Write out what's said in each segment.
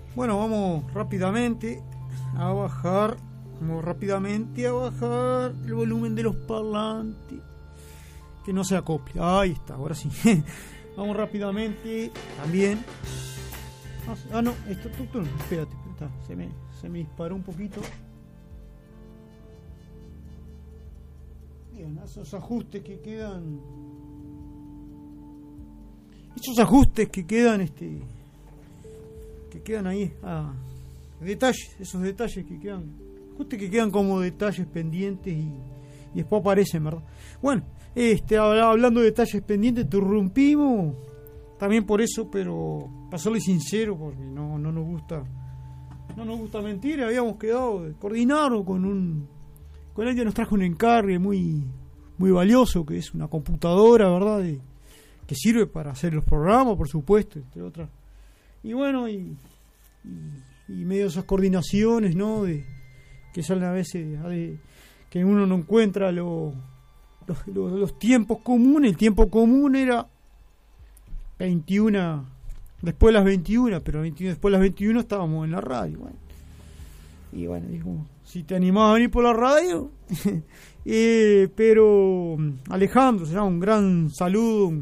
Bueno, vamos rápidamente a bajar el volumen de los parlantes, que no se acople. Ahí está, ahora sí. Vamos rápidamente también. No, esto, espérate, se me disparó un poquito. Bien, esos ajustes que quedan ahí, esos detalles que quedan, ajustes que quedan como detalles pendientes y después aparecen, ¿verdad? Bueno, hablando de detalles pendientes, interrumpimos también por eso, pero para serle sincero, porque no nos gusta mentir. Habíamos quedado de coordinar con alguien que nos trajo un encargue muy valioso, que es una computadora, ¿verdad? Que sirve para hacer los programas, por supuesto, entre otras. Y bueno, y medio de esas coordinaciones, ¿no? Que salen a veces, que uno no encuentra los tiempos comunes. El tiempo común era 21, después de las 21, pero después de las 21 estábamos en la radio. Bueno. Y bueno, digo, si te animabas a venir por la radio. Pero Alejandro, será un gran saludo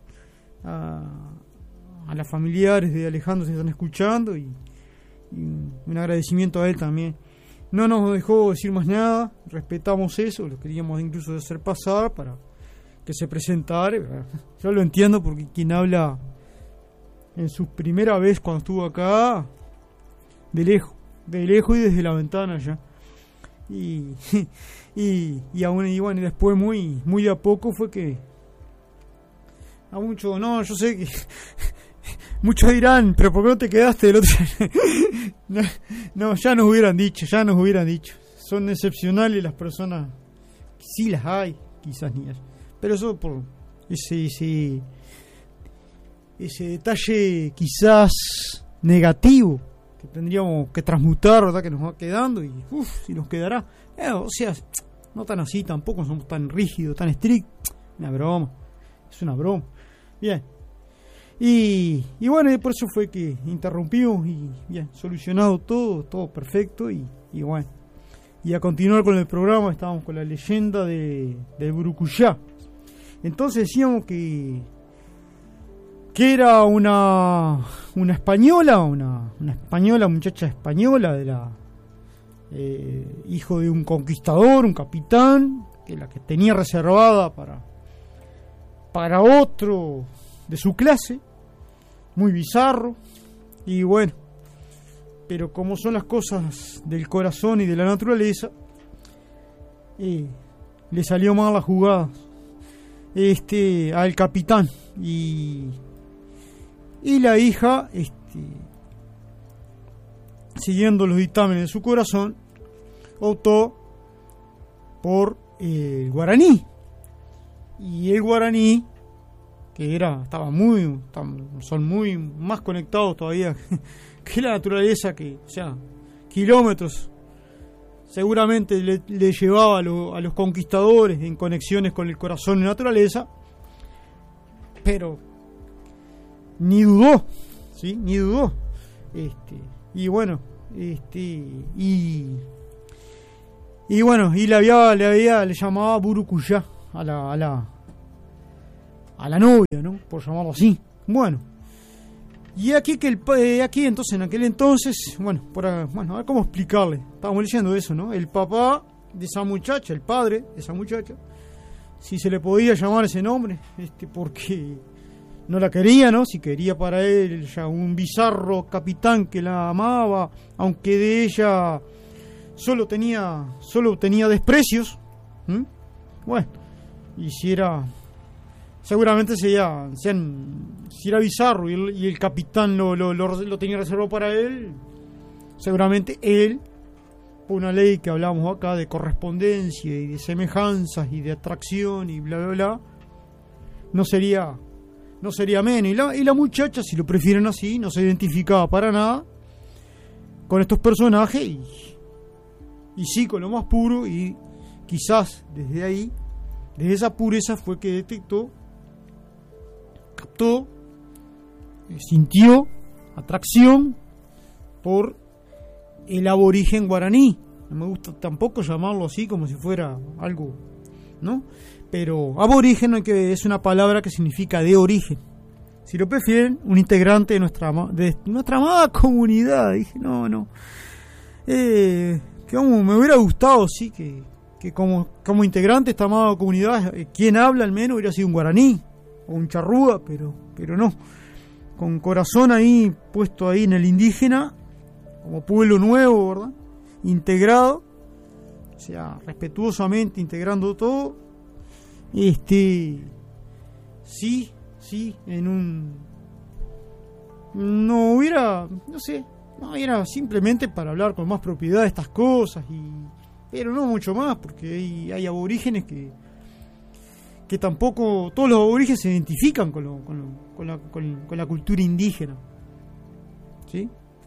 a las familiares de Alejandro que están escuchando, y un agradecimiento a él también. No nos dejó decir más nada, respetamos eso, lo queríamos incluso hacer pasar para que se presentara. Yo lo entiendo, porque quien habla en su primera vez cuando estuvo acá, de lejos y desde la ventana ya. Y bueno, y después muy de a poco fue que a mucho, no, yo sé que muchos dirán, pero ¿por qué no te quedaste del otro? No, ya nos hubieran dicho. Son excepcionales las personas, sí las hay, quizás ni ellas, pero eso por ese detalle quizás negativo que tendríamos que transmutar, ¿verdad? Que nos va quedando, y si nos quedará. O sea, no tan así, tampoco somos tan rígidos, tan estrictos. Es una broma. Bien. Y bueno, y por eso fue que interrumpimos, y bien, solucionado todo perfecto, y bueno. Y a continuar con el programa, estábamos con la leyenda de Burucuyá. Entonces decíamos que era una española, una muchacha española, de la hijo de un conquistador, un capitán, que la que tenía reservada para otro de su clase, muy bizarro. Y bueno, pero como son las cosas del corazón y de la naturaleza, le salió mal la jugada al capitán, y la hija, siguiendo los dictámenes de su corazón, optó por el guaraní. Y el guaraní, que son muy más conectados todavía que la naturaleza, que, o sea, kilómetros seguramente le llevaba a los conquistadores en conexiones con el corazón y la naturaleza, pero ni dudó. Y bueno, le llamaba Burucuyá a la novia, ¿no? Por llamarlo así. Bueno, y aquí entonces, en aquel entonces, a ver cómo explicarle. Estábamos leyendo eso, ¿no? El papá de esa muchacha, el padre de esa muchacha, si se le podía llamar ese nombre, porque no la quería, ¿no? Si quería para él ya un bizarro capitán que la amaba, aunque de ella solo tenía desprecios. Bueno, y si era, seguramente si era bizarro y el capitán lo tenía reservado para él, seguramente él, por una ley que hablamos acá de correspondencia y de semejanzas y de atracción y bla bla bla, no sería menos. Y la muchacha, si lo prefieren así, no se identificaba para nada con estos personajes, y sí con lo más puro, y quizás desde esa pureza fue que captó, sintió atracción por el aborigen guaraní. No me gusta tampoco llamarlo así como si fuera algo, ¿no? Pero aborigen es una palabra que significa de origen. Si lo prefieren, un integrante de nuestra amada comunidad. Dije, no. Que como me hubiera gustado, sí, que como integrante de esta amada comunidad, quien habla al menos hubiera sido un guaraní o un charrúa, pero no. Con corazón ahí puesto ahí en el indígena, como pueblo nuevo, ¿verdad? Integrado, o sea, respetuosamente integrando todo. Sí, no era simplemente para hablar con más propiedad de estas cosas, pero no mucho más, porque hay aborígenes que tampoco, todos los aborígenes se identifican con la cultura indígena, ¿sí?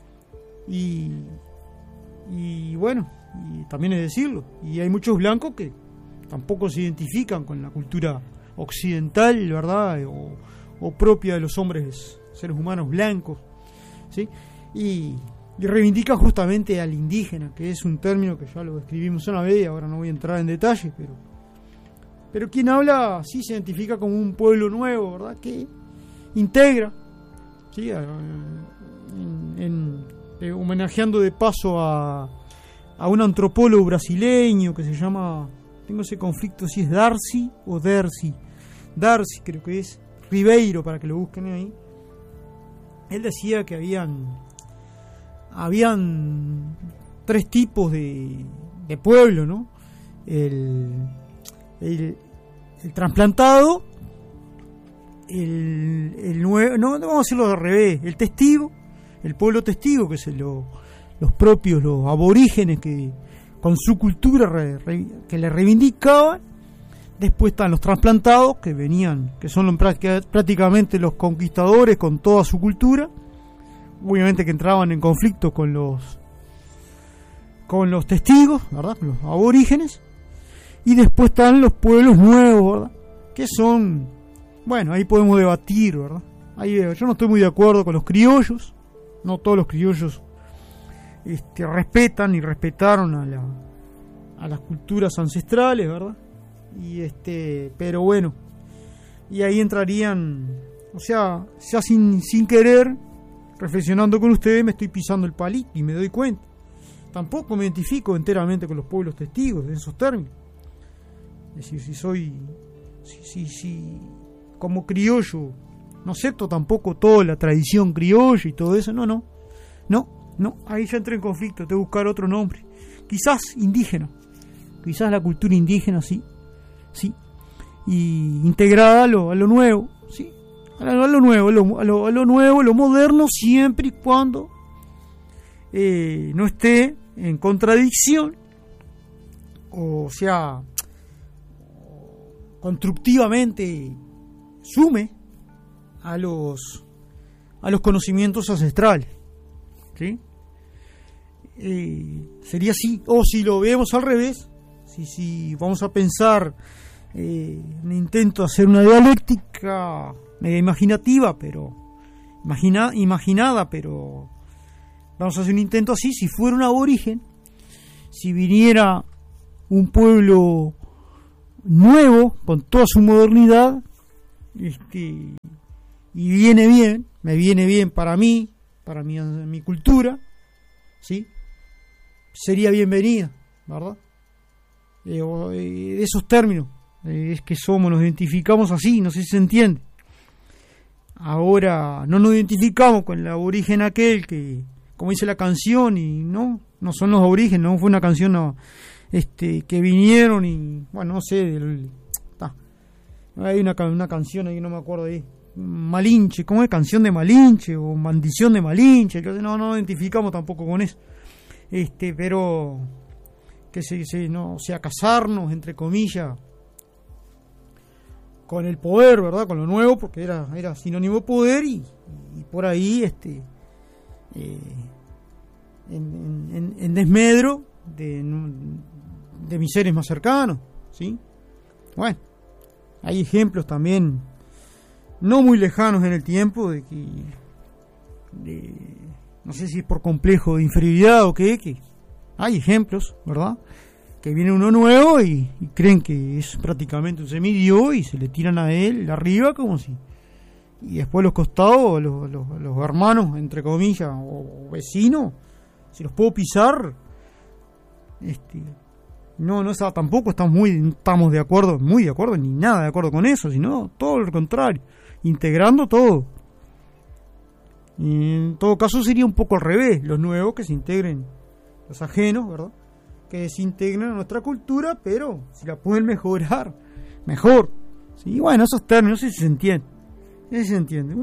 Y bueno, y también es decirlo, y hay muchos blancos que tampoco se identifican con la cultura occidental, ¿verdad? O propia de los seres humanos blancos, ¿sí? Y reivindica justamente al indígena, que es un término que ya lo describimos una vez, ahora no voy a entrar en detalles, pero quien habla sí se identifica como un pueblo nuevo, ¿verdad? Que integra, ¿sí? Homenajeando de paso a un antropólogo brasileño que se llama, tengo ese conflicto si es Darcy o Dercy, creo que es Ribeiro, para que lo busquen ahí. Él decía que habían 3 tipos de pueblo, ¿no? El trasplantado, el nuevo, no vamos a decirlo al revés, el testigo, el pueblo testigo, que es los propios, los aborígenes que con su cultura que le reivindicaban. Después están los trasplantados, que son prácticamente los conquistadores con toda su cultura, obviamente que entraban en conflicto con los testigos, ¿verdad? Con los aborígenes. Y después están los pueblos nuevos, ¿verdad? Que son, bueno, ahí podemos debatir, ¿verdad? Yo no estoy muy de acuerdo con los criollos, no todos los criollos respetan y respetaron a las culturas ancestrales, ¿verdad? Pero bueno, y ahí entrarían, o sea, ya sin querer, reflexionando con ustedes, me estoy pisando el palito y me doy cuenta. Tampoco me identifico enteramente con los pueblos testigos en esos términos. Es decir, si como criollo no acepto tampoco toda la tradición criolla y todo eso, no, ahí ya entré en conflicto, tengo que buscar otro nombre, quizás indígena, quizás la cultura indígena, sí, y integrada a lo nuevo, sí, a lo nuevo, lo moderno, siempre y cuando no esté en contradicción, o sea, constructivamente sume a los conocimientos ancestrales, ¿sí? Sería así. O si lo vemos al revés, si vamos a pensar un intento de hacer una dialéctica media imaginativa, pero imaginada, pero vamos a hacer un intento así. Si fuera un aborigen, si viniera un pueblo nuevo con toda su modernidad, y me viene bien para mí, para mi cultura, ¿sí? Sería bienvenida, ¿verdad? De esos términos, es que nos identificamos así, no sé si se entiende. Ahora no nos identificamos con el aborigen aquel que, como dice la canción, y no son los aborígenes, no fue una canción que vinieron y, bueno, no sé, hay una canción ahí, no me acuerdo ahí, Malinche, ¿cómo es? Canción de Malinche o Maldición de Malinche, no nos identificamos tampoco con eso, pero que o sea, casarnos, entre comillas, con el poder, ¿verdad? Con lo nuevo, porque era sinónimo de poder, y por ahí en desmedro de mis seres más cercanos, ¿sí? Bueno, hay ejemplos también no muy lejanos en el tiempo de no sé si es por complejo de inferioridad o qué, que hay ejemplos, ¿verdad? Que viene uno nuevo y creen que es prácticamente un semidios y se le tiran a él arriba como si... Y después los costados, los hermanos, entre comillas, o vecinos, si los puedo pisar, tampoco estamos de acuerdo, muy de acuerdo, ni nada de acuerdo con eso, sino todo lo contrario, integrando todo. Y en todo caso sería un poco al revés, los nuevos que se integren, los ajenos, ¿verdad? Que se integren a nuestra cultura, pero si la pueden mejorar, mejor. Sí, bueno, esos términos, no sé si se entiende. Se entiende.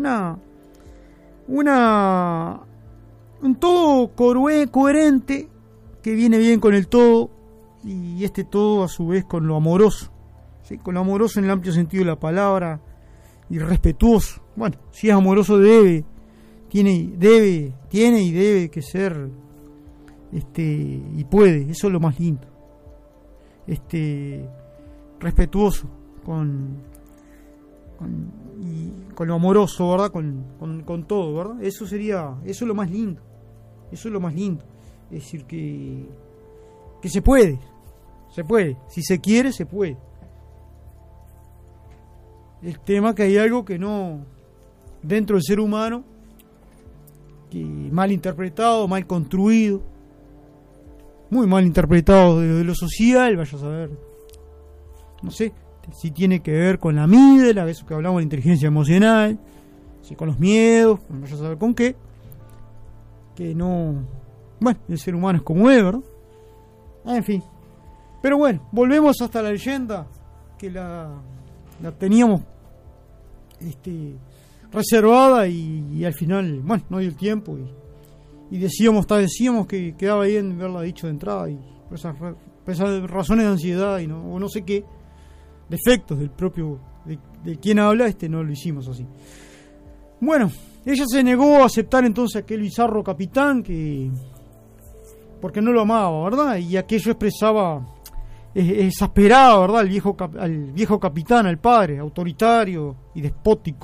Un todo coherente que viene bien con el todo, y este todo a su vez con lo amoroso, ¿sí? Con lo amoroso en el amplio sentido de la palabra, y respetuoso. Bueno, si es amoroso tiene y debe que ser y puede, eso es lo más lindo. Respetuoso con lo amoroso, ¿verdad? Con todo, ¿verdad? Eso es lo más lindo. Eso es lo más lindo. Es decir, que se puede. Si se quiere, se puede. El tema que hay algo que no, dentro del ser humano, que mal interpretado, mal construido, muy mal interpretado de lo social, vaya a saber, no sé, si tiene que ver con la amígdala, eso que hablamos de inteligencia emocional, si con los miedos, vaya a saber con qué, que no, bueno, el ser humano es como es, ¿verdad? En fin, pero bueno, volvemos hasta la leyenda, que la teníamos reservada y al final, bueno, no dio el tiempo y decíamos que quedaba bien verla dicho de entrada, y por esas razones de ansiedad y no sé qué defectos del propio de quien habla, no lo hicimos así. Bueno, ella se negó a aceptar entonces aquel bizarro capitán porque no lo amaba, ¿verdad? Y aquello exasperaba, ¿verdad? Al viejo capitán, al padre, autoritario y despótico.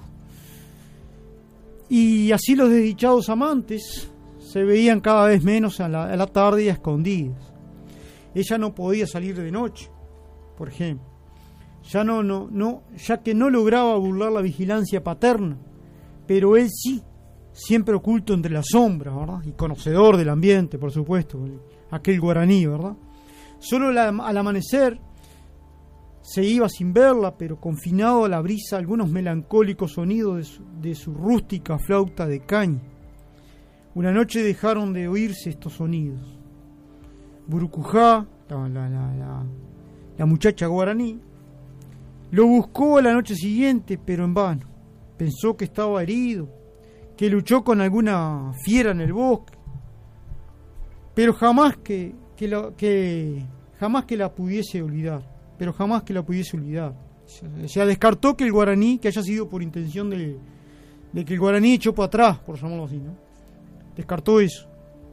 Y así los desdichados amantes se veían cada vez menos a la tarde y a escondidas. Ella no podía salir de noche, por ejemplo. Ya que no lograba burlar la vigilancia paterna, pero él sí, siempre oculto entre las sombras, ¿verdad? Y conocedor del ambiente, por supuesto, aquel guaraní, ¿verdad? Solo al amanecer se iba sin verla, pero confinado a la brisa algunos melancólicos sonidos de su rústica flauta de caña. Una noche dejaron de oírse estos sonidos. Burucujá, la muchacha guaraní, lo buscó a la noche siguiente, pero en vano. Pensó que estaba herido, que luchó con alguna fiera en el bosque, pero jamás que la pudiese olvidar. O sea, descartó que el guaraní, que haya sido por intención de que el guaraní echó para atrás, por llamarlo así, ¿no? Descartó eso.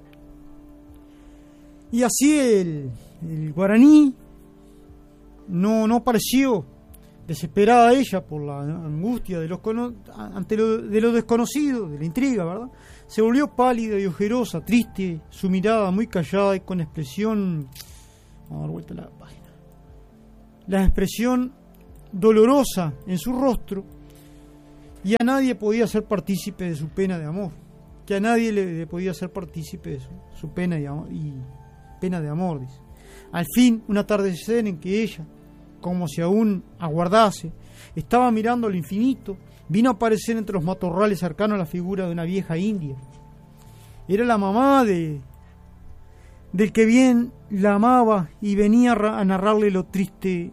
Y así el guaraní no apareció. Desesperada ella por la angustia de lo desconocido, de la intriga, ¿verdad? Se volvió pálida y ojerosa, triste, su mirada muy callada y con expresión... Vamos a dar vuelta a la página. La expresión dolorosa en su rostro, y a nadie podía ser partícipe de su pena de amor. Que a nadie le podía ser partícipe de su pena y pena de amor, dice. Al fin, un atardecer en que ella, como si aún aguardase, estaba mirando al infinito, vino a aparecer entre los matorrales cercanos la figura de una vieja india. Era la mamá del que bien la amaba y venía a narrarle lo triste,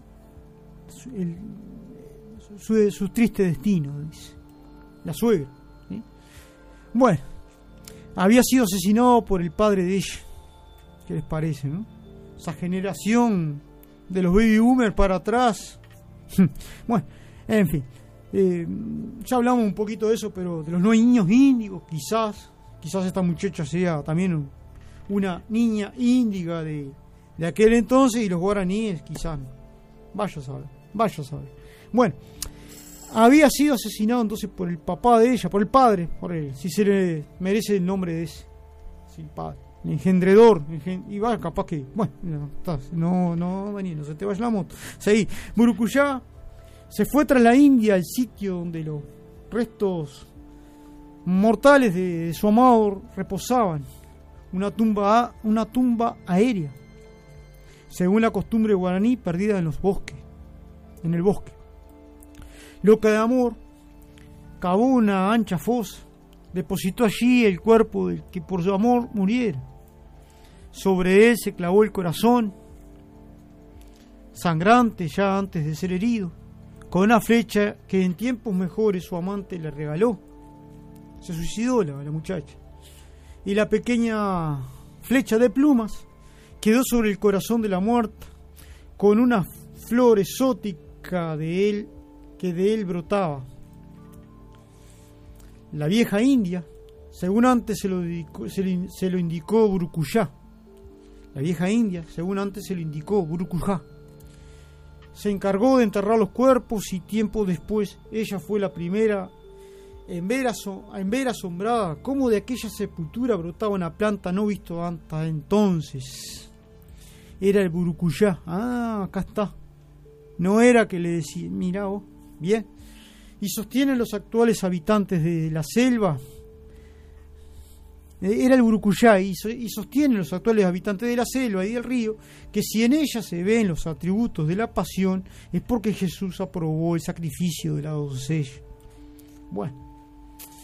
su triste destino, dice. La suegra, ¿sí? Bueno, había sido asesinado por el padre de ella. ¿Qué les parece, no? Esa generación de los baby boomers para atrás. Bueno, en fin, ya hablamos un poquito de eso, pero de los no niños índigos, quizás esta muchacha sea también una niña índiga de aquel entonces, y los guaraníes quizás no. Vaya a saber. Bueno, había sido asesinado entonces por el papá de ella, por el padre, por él, si se le merece el nombre de ese. sí, padre, el engendredor, y va, capaz que, bueno, no, vení, no se te vaya la moto. Seguí. Burucuyá se fue tras la India, al sitio donde los restos mortales de su amado reposaban, una tumba aérea, según la costumbre guaraní, perdida en el bosque. Loca de amor, cavó una ancha fosa, depositó allí el cuerpo del que por su amor muriera. Sobre él se clavó el corazón, sangrante ya antes de ser herido, con una flecha que en tiempos mejores su amante le regaló. Se suicidó la muchacha, y la pequeña flecha de plumas quedó sobre el corazón de la muerta, con una flor exótica que de él brotaba. La vieja india, según antes se lo indicó Burucuyá. La vieja india, según antes se lo indicó Burucuyá, se encargó de enterrar los cuerpos, y tiempo después ella fue la primera en ver asombrada cómo de aquella sepultura brotaba una planta no visto hasta entonces. Era el Burucuyá. Ah, acá está. No era que le decía, mirá vos, bien. Y sostienen los actuales habitantes de la selva. Era el Burucuyá, y sostienen los actuales habitantes de la selva y del río, que si en ella se ven los atributos de la pasión, es porque Jesús aprobó el sacrificio de la doncella. Bueno,